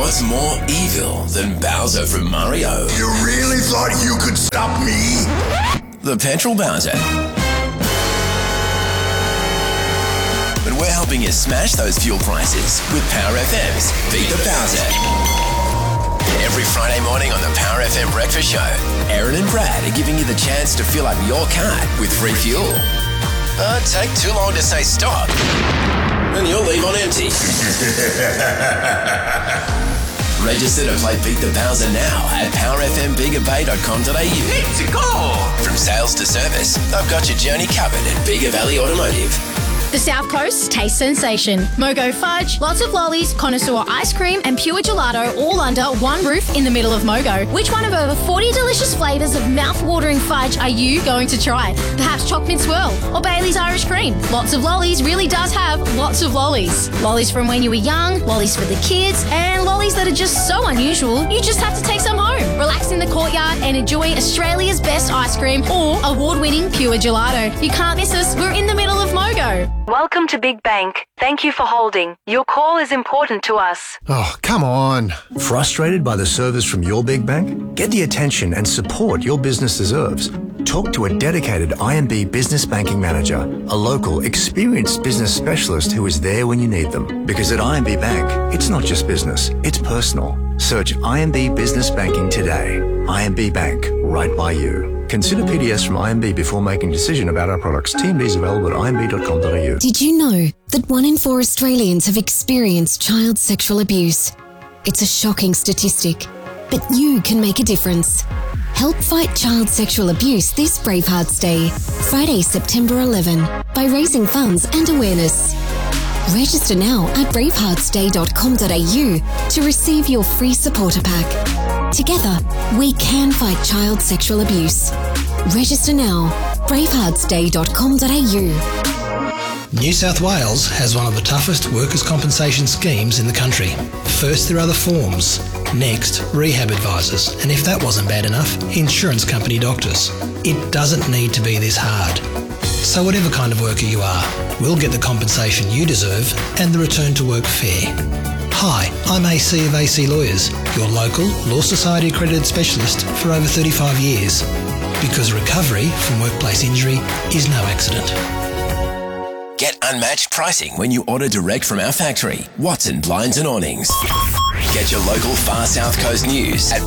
What's more evil than Bowser from Mario? You really thought you could stop me? The Petrol Bowser. But we're helping you smash those fuel prices with Power FM's Beat the Bowser. Every Friday morning on the Power FM Breakfast Show, Aaron and Brad are giving you the chance to fill up your card with free fuel. Take too long to say stop, and you'll leave on empty. Register to play Beat the Bowser now at powerfmbiggerbay.com.au. Let's go! From sales to service, they've got your journey covered at Bigger Valley Automotive. The South Coast taste sensation. Mogo fudge, lots of lollies, connoisseur ice cream and pure gelato all under one roof in the middle of Mogo. Which one of over 40 delicious flavours of mouth-watering fudge are you going to try? Perhaps choc mint swirl or Bailey's Irish cream. Lots of lollies really does have lots of lollies. Lollies from when you were young, lollies for the kids, and lollies that are just so unusual you just have to take some home. Relax in the courtyard and enjoy Australia's best ice cream or award-winning pure gelato. You can't miss us, we're in the middle of Mogo. Welcome to Big Bank. Thank you for holding. Your call is important to us. Oh, come on. Frustrated by the service from your big bank? Get the attention and support your business deserves. Talk to a dedicated IMB business banking manager, a local, experienced business specialist who is there when you need them. Because at IMB Bank, it's not just business, it's personal. Search IMB Business Banking today. IMB Bank, right by you. Consider PDS from IMB before making decision about our products. TMDs available at imb.com.au. Did you know that 1 in 4 Australians have experienced child sexual abuse? It's a shocking statistic, but you can make a difference. Help fight child sexual abuse this Bravehearts Day, Friday, September 11, by raising funds and awareness. Register now at braveheartsday.com.au to receive your free supporter pack. Together, we can fight child sexual abuse. Register now, braveheartsday.com.au. New South Wales has one of the toughest workers' compensation schemes in the country. First, there are the forms. Next, rehab advisors. And if that wasn't bad enough, insurance company doctors. It doesn't need to be this hard. So whatever kind of worker you are, we'll get the compensation you deserve and the return to work fair. Hi, I'm AC of AC Lawyers, your local Law Society accredited specialist for over 35 years. Because recovery from workplace injury is no accident. Get unmatched pricing when you order direct from our factory, Watson Blinds and Awnings. Get your local Far South Coast news at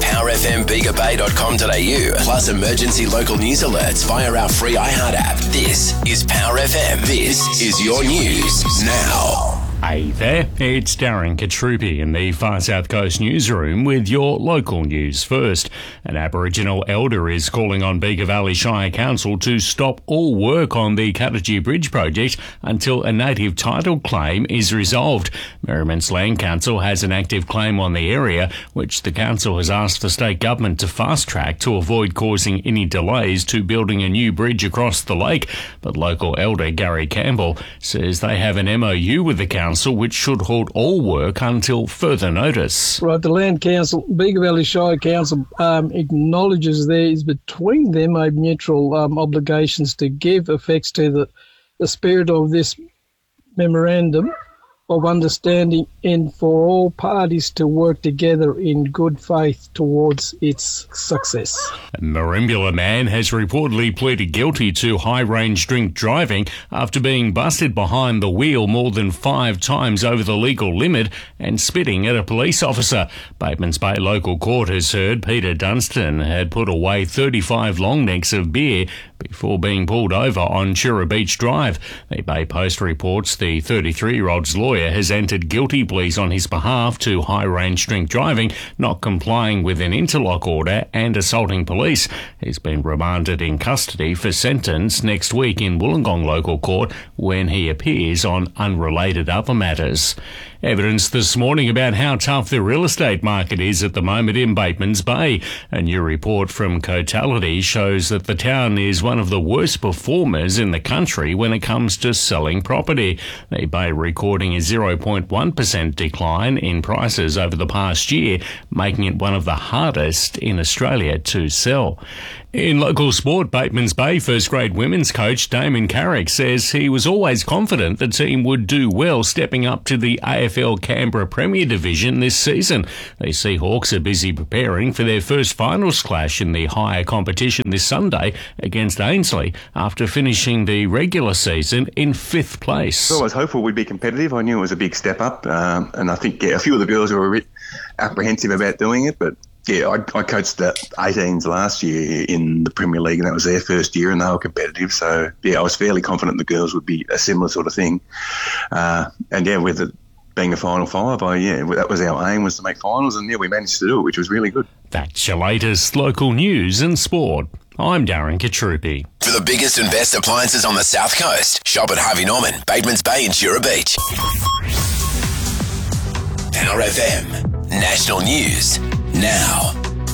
powerfmbiggerbay.com.au, plus emergency local news alerts via our free iHeart app. This is Power FM. This is your news now. Hey there, it's Darren Katrupi in the Far South Coast newsroom with your local news first. An Aboriginal elder is calling on Bega Valley Shire Council to stop all work on the Cuttagee Bridge project until a native title claim is resolved. Merriman's Land Council has an active claim on the area, which the council has asked the state government to fast-track to avoid causing any delays to building a new bridge across the lake. But local elder Gary Campbell says they have an MOU with the council which should halt all work until further notice. Right, the Land Council, Bega Valley Shire Council, acknowledges there is between them a mutual obligations to give effects to the spirit of this memorandum of understanding and for all parties to work together in good faith towards its success. A Merimbula man has reportedly pleaded guilty to high-range drink driving after being busted behind the wheel more than 5 times over the legal limit and spitting at a police officer. Batemans Bay local court has heard Peter Dunstan had put away 35 long necks of beer before being pulled over on Chura Beach Drive. The Bay Post reports the 33-year-old's lawyer has entered guilty pleas on his behalf to high-range drink driving, not complying with an interlock order and assaulting police. He's been remanded in custody for sentence next week in Wollongong local court when he appears on unrelated other matters. Evidence this morning about how tough the real estate market is at the moment in Batemans Bay. A new report from Cotality shows that the town is one of the worst performers in the country when it comes to selling property. The Bay recording a 0.1% decline in prices over the past year, making it one of the hardest in Australia to sell. In local sport, Batemans Bay first-grade women's coach Damon Carrick says he was always confident the team would do well stepping up to the AFL AFL Canberra Premier Division this season. The Seahawks are busy preparing for their first finals clash in the higher competition this Sunday against Ainslie after finishing the regular season in 5th place. Well, I was hopeful we'd be competitive. I knew it was a big step up, and I think a few of the girls were a bit apprehensive about doing it, but yeah, I coached the 18s last year in the Premier League, and that was their first year, and they were competitive. So, yeah, I was fairly confident the girls would be a similar sort of thing. And, yeah, with it being a Final Five, that was our aim, was to make finals, and, yeah, we managed to do it, which was really good. That's your latest local news and sport. I'm Darren Katrupi. For the biggest and best appliances on the South Coast, shop at Harvey Norman, Batemans Bay and Jura Beach. Power FM. National News now.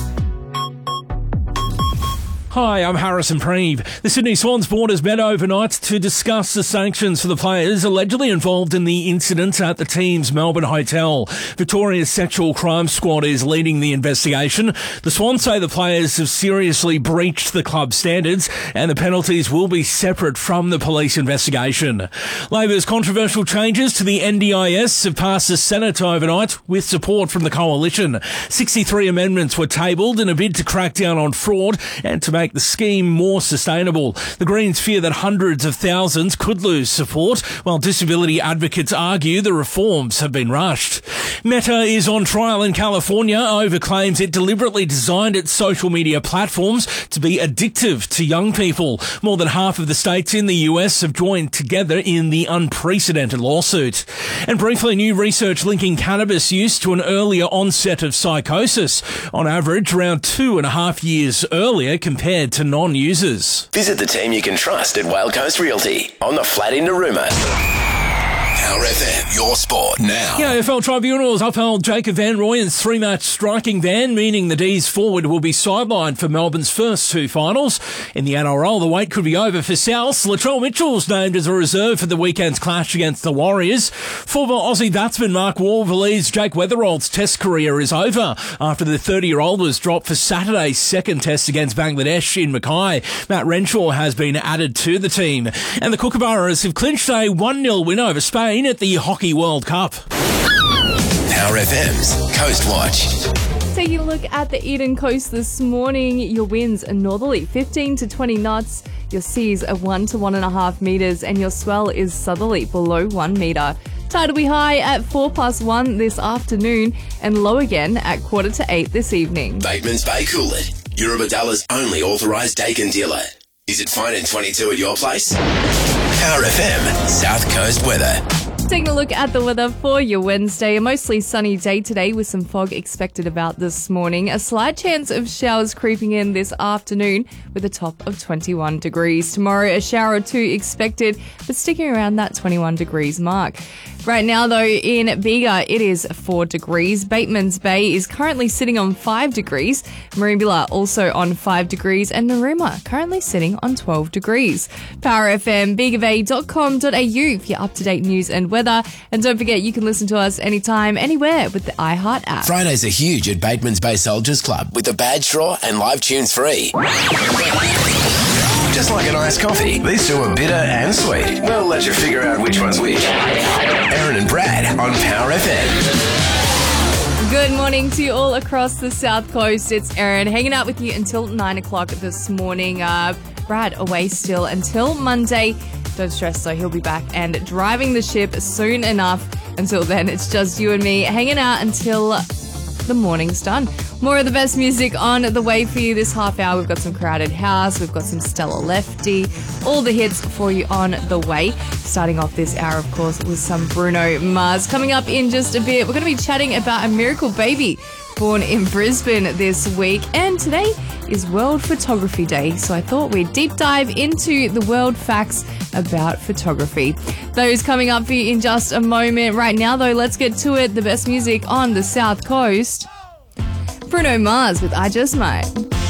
Hi, I'm Harrison Preeve. The Sydney Swans board has met overnight to discuss the sanctions for the players allegedly involved in the incident at the team's Melbourne hotel. Victoria's Sexual Crime Squad is leading the investigation. The Swans say the players have seriously breached the club standards and the penalties will be separate from the police investigation. Labor's controversial changes to the NDIS have passed the Senate overnight with support from the coalition. 63 amendments were tabled in a bid to crack down on fraud and to make the scheme more sustainable. The Greens fear that hundreds of thousands could lose support, while disability advocates argue the reforms have been rushed. Meta is on trial in California over claims it deliberately designed its social media platforms to be addictive to young people. More than half of the states in the US have joined together in the unprecedented lawsuit. And briefly, new research linking cannabis use to an earlier onset of psychosis, on average around 2.5 years earlier compared to non-users. Visit the team you can trust at Whale Coast Realty on the flat in Narooma. Power FM, your sport now. Yeah, AFL tribunals upheld Jacob Van Rooyen's 3-match striking ban, meaning the D's forward will be sidelined for Melbourne's first 2 finals. In the NRL, the wait could be over for South. Latrell Mitchell's named as a reserve for the weekend's clash against the Warriors. Former Aussie batsman Mark Waugh believes Jake Weatherald's test career is over after the 30-year-old was dropped for Saturday's second test against Bangladesh in Mackay. Matt Renshaw has been added to the team. And the Kookaburras have clinched a 1-0 win over Spain at the Hockey World Cup. Power FM's Coast Watch. Taking a look at the Eden Coast this morning, your winds are northerly 15 to 20 knots, your seas are 1 to 1.5 metres, and your swell is southerly below 1 metre. Tide will be high at 1:04 this afternoon and low again at 7:45 this evening. Batemans Bay Coolid, Eurobadalla's only authorised Dakin dealer. Is it fine in 22 at your place? Power FM South Coast weather. Taking a look at the weather for your Wednesday, a mostly sunny day today with some fog expected about this morning. A slight chance of showers creeping in this afternoon with a top of 21 degrees. Tomorrow, a shower or 2 expected, but sticking around that 21 degrees mark. Right now, though, in Bega, it is 4 degrees. Batemans Bay is currently sitting on 5 degrees. Merimbula also on 5 degrees. And Narooma currently sitting on 12 degrees. PowerFM, for your up-to-date news and weather. And don't forget, you can listen to us anytime, anywhere with the iHeart app. Fridays are huge at Batemans Bay Soldiers Club with the badge draw and live tunes free. Just like an iced coffee, these two are bitter and sweet. We'll let you figure out which one's which. Aaron and Brad on Power FM. Good morning to you all across the South Coast. It's Aaron hanging out with you until 9 o'clock this morning. Brad away still until Monday. Don't stress though, he'll be back and driving the ship soon enough. Until then, it's just you and me hanging out until the morning's done. More of the best music on the way for you this half hour. We've got some Crowded House, we've got some Stella Lefty, all the hits for you on the way. Starting off this hour, of course, with some Bruno Mars. Coming up in just a bit, we're going to be chatting about a miracle baby born in Brisbane this week. And today is World Photography Day, so I thought we'd deep dive into the world facts about photography. Those coming up for you in just a moment. Right now, though, let's get to it. The best music on the South Coast. Bruno Mars with I Just Might.